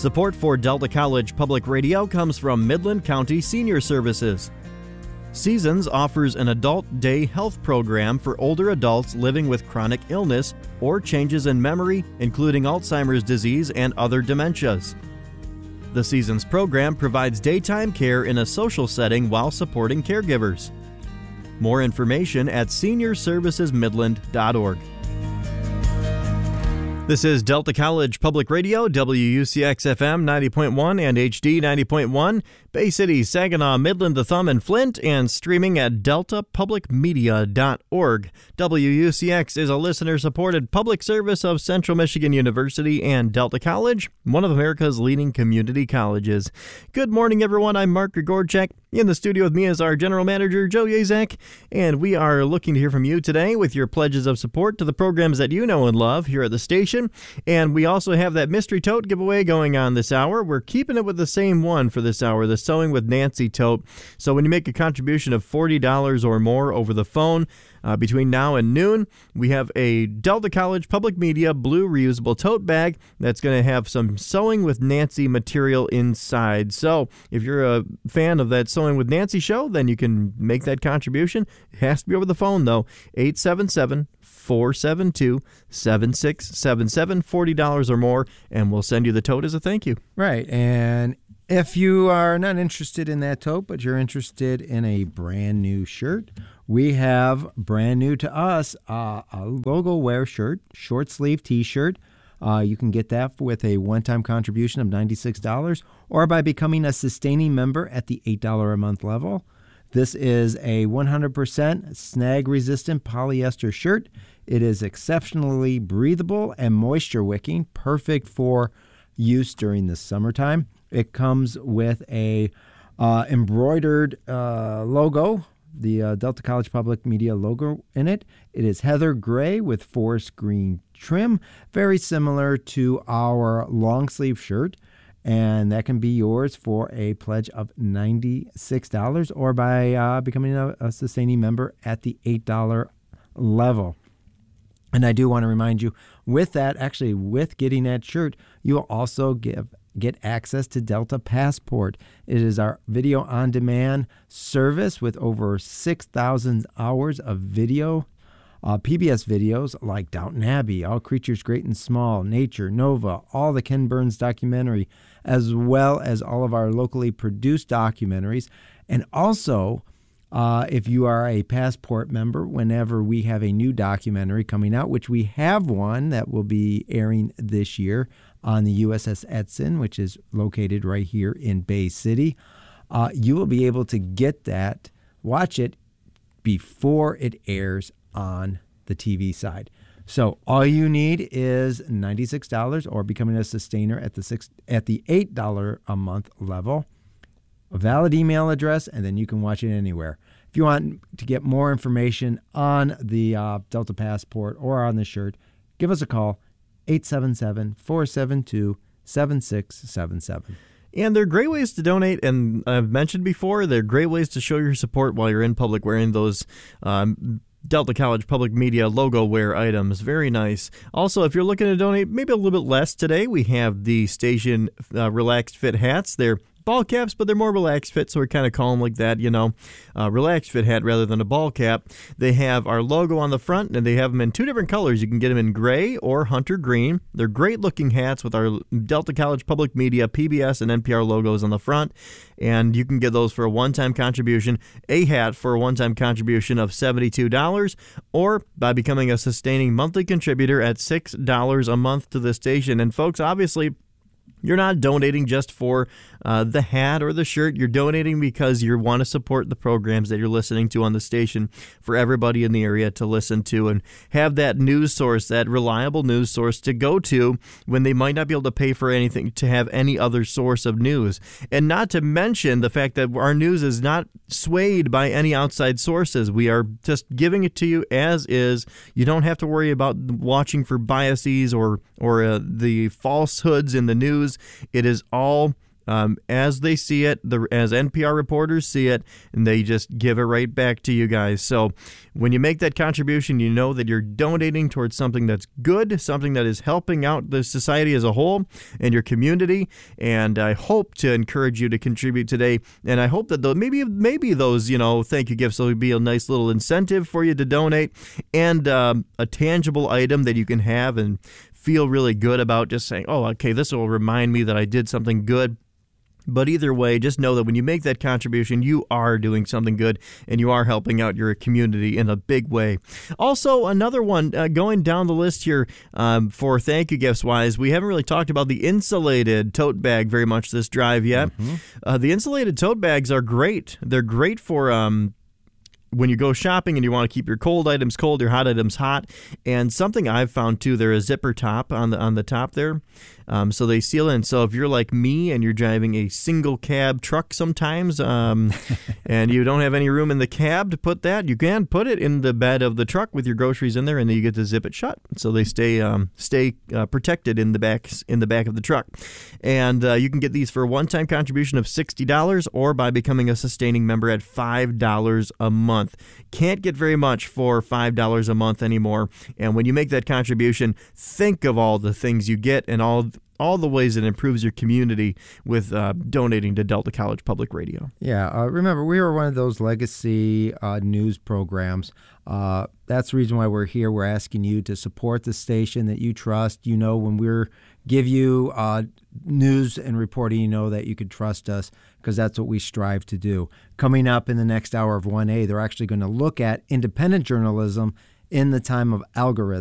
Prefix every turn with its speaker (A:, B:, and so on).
A: Support for Delta College Public Radio comes from Midland County Senior Services. Seasons offers an adult day health program for older adults living with chronic illness or changes in memory, including Alzheimer's disease and other dementias. The Seasons program provides daytime care in a social setting while supporting caregivers. More information at seniorservicesmidland.org. This is Delta College Public Radio, WUCX-FM 90.1 and HD 90.1, Bay City, Saginaw, Midland, The Thumb, and Flint, and streaming at deltapublicmedia.org. WUCX is a listener-supported public service of Central Michigan University and Delta College, one of America's leading community colleges. Good morning, everyone. I'm Mark Grigorchak. In the studio with me is our General Manager, Joe Yazek, and we are looking to hear from you today with your pledges of support to the programs that you know and love here at the station. And we also have that mystery tote giveaway going on this hour. We're keeping it with the same one for this hour, the Sewing with Nancy tote. So when you make a contribution of $40 or more over the phone, between now and noon, we have a Delta College Public Media blue reusable tote bag that's going to have some Sewing with Nancy material inside. So if you're a fan of that Sewing with Nancy show, then you can make that contribution. It has to be over the phone, though. 877-472-7677, $40 or more, and we'll send you the tote as a thank you.
B: Right, and if you are not interested in that tote, but you're interested in a brand new shirt, we have brand new to us a logo wear shirt, short sleeve t-shirt. You can get that with a one-time contribution of $96 or by becoming a sustaining member at the $8 a month level. This is a 100% snag-resistant polyester shirt. It is exceptionally breathable and moisture-wicking, perfect for use during the summertime. It comes with a embroidered logo, the Delta College Public Media logo in it. It is heather gray with forest green trim, very similar to our long sleeve shirt. And that can be yours for a pledge of $96 or by becoming a sustaining member at the $8 level. And I do want to remind you, with that, actually, with getting that shirt, you'll also get access to Delta Passport. It is our video on demand service with over 6,000 hours of video, PBS videos like Downton Abbey, All Creatures Great and Small, Nature, Nova, all the Ken Burns documentary, as well as all of our locally produced documentaries. And also, if you are a Passport member, whenever we have a new documentary coming out, which we have one that will be airing this year on the USS Edson, which is located right here in Bay City, you will be able to get that, watch it before it airs on the TV side. So all you need is $96 or becoming a sustainer at the $8 a month level, a valid email address, and then you can watch it anywhere. If you want to get more information on the Delta Passport or on the shirt, give us a call, 877-472-7677.
A: And they're great ways to donate, and I've mentioned before, they're great ways to show your support while you're in public wearing those Delta College Public Media logo wear items. Very nice. Also, if you're looking to donate maybe a little bit less today, we have the station Relaxed Fit hats. They're ball caps, but they're more relaxed fit, so we kind of call them like that, relaxed fit hat rather than a ball cap. They have our logo on the front, and they have them in two different colors. You can get them in gray or hunter green. They're great-looking hats with our Delta College Public Media, PBS, and NPR logos on the front, and you can get those for a one-time contribution, a hat for a one-time contribution of $72, or by becoming a sustaining monthly contributor at $6 a month to the station. And folks, obviously, you're not donating just for the hat or the shirt. You're donating because you want to support the programs that you're listening to on the station for everybody in the area to listen to and have that news source, that reliable news source to go to when they might not be able to pay for anything, to have any other source of news. And not to mention the fact that our news is not swayed by any outside sources. We are just giving it to you as is. You don't have to worry about watching for biases or the falsehoods in the news. It is all as they see it, as NPR reporters see it, and they just give it right back to you guys. So when you make that contribution, you know that you're donating towards something that's good, something that is helping out the society as a whole and your community. And I hope to encourage you to contribute today. And I hope that maybe those thank you gifts will be a nice little incentive for you to donate, and a tangible item that you can have and feel really good about, just saying, oh, okay, this will remind me that I did something good. But either way, just know that when you make that contribution, you are doing something good and you are helping out your community in a big way. Also, another one going down the list here for thank you gifts wise, we haven't really talked about the insulated tote bag very much this drive yet. The insulated tote bags are great. They're great for when you go shopping and you want to keep your cold items cold, your hot items hot. And something I've found too, they're a zipper top on the top there. So they seal in. So if you're like me and you're driving a single cab truck sometimes, and you don't have any room in the cab to put that, you can put it in the bed of the truck with your groceries in there, and then you get to zip it shut. So they stay protected in the back of the truck. And you can get these for a one-time contribution of $60 or by becoming a sustaining member at $5 a month. Can't get very much for $5 a month anymore. And when you make that contribution, think of all the things you get and all the ways it improves your community with donating to Delta College Public Radio.
B: Yeah, remember, we are one of those legacy news programs. That's the reason why we're here. We're asking you to support the station that you trust. When we give you news and reporting, that you could trust us, because that's what we strive to do. Coming up in the next hour of 1A, they're actually going to look at independent journalism in the time of algorithms.